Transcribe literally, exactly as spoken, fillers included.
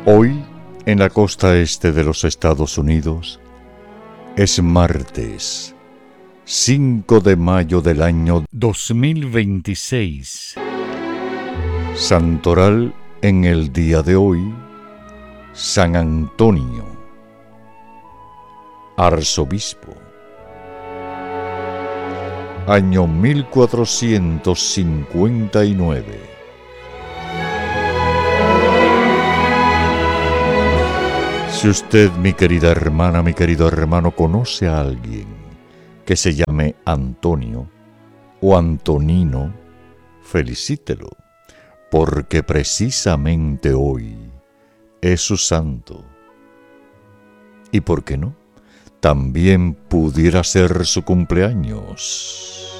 Hoy, en la costa este de los Estados Unidos, es martes cinco de mayo del año dos mil veintiséis. Santoral en el día de hoy, San Antonio, arzobispo. Año mil cuatrocientos cincuenta y nueve. Si usted, mi querida hermana, mi querido hermano, conoce a alguien que se llame Antonio o Antonino, felicítelo, porque precisamente hoy es su santo. ¿Y por qué no? También pudiera ser su cumpleaños.